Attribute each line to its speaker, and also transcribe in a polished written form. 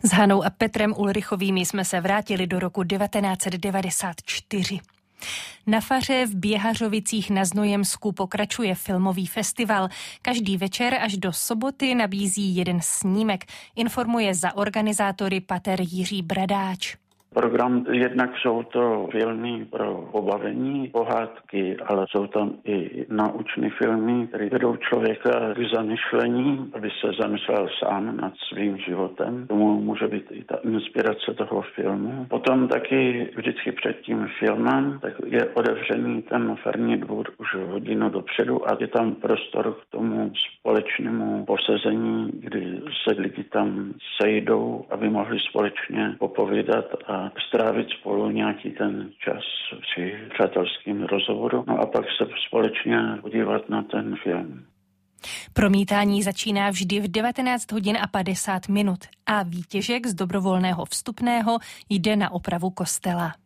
Speaker 1: S Hanou a Petrem Ulrichovými jsme se vrátili do roku 1994. Na faře v Běhařovicích na Znojemsku pokračuje filmový festival. Každý večer až do soboty nabízí jeden snímek, informuje za organizátory pater Jiří Bradáč.
Speaker 2: Program jednak jsou to filmy pro pobavení, pohádky, ale jsou tam i naučné filmy, které vedou člověka k zamyšlení, aby se zamyslel sám nad svým životem. Tomu může být i ta inspirace toho filmu. Potom taky vždycky před tím filmem tak je otevřený ten farní dvůr už hodinu dopředu a je tam prostor k tomu společnému posezení, kdy se lidi tam sejdou, aby mohli společně popovídat a strávit spolu nějaký ten čas při přátelském rozhovoru, no a pak se společně podívat na ten film.
Speaker 1: Promítání začíná vždy v 19 hodin a 50 minut a výtěžek z dobrovolného vstupného jde na opravu kostela.